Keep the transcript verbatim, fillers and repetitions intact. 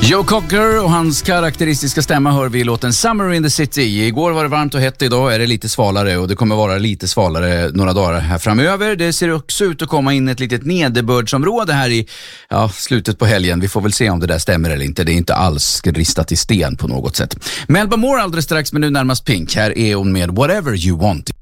Joe Cocker och hans karaktäristiska stämma hör vi i låten Summer in the City. Igår var det varmt och hett, idag är det lite svalare och det kommer vara lite svalare några dagar här framöver. Det ser också ut att komma in ett litet nederbördsområde här i ja, slutet på helgen. Vi får väl se om det där stämmer eller inte. Det är inte alls ristat i sten på något sätt. Melba Moore alldeles strax, men nu närmast Pink. Här är hon med Whatever You Want.